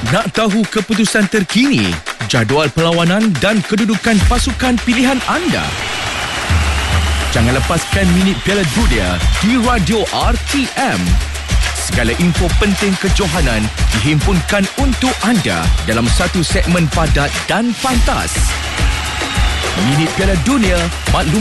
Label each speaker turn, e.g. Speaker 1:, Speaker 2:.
Speaker 1: Nak tahu keputusan terkini, jadual perlawanan dan kedudukan pasukan pilihan anda? Jangan lepaskan minit Piala Dunia di Radio RTM. Segala info penting kejohanan dihimpunkan untuk anda dalam satu segmen padat dan pantas. Minit Piala Dunia, maklum